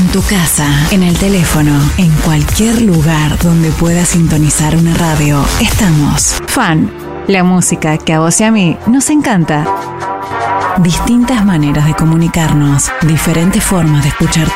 En tu casa, en el teléfono, en cualquier lugar donde puedas sintonizar una radio, estamos. Fan, la música que a vos y a mí nos encanta. Distintas maneras de comunicarnos, diferentes formas de escuchar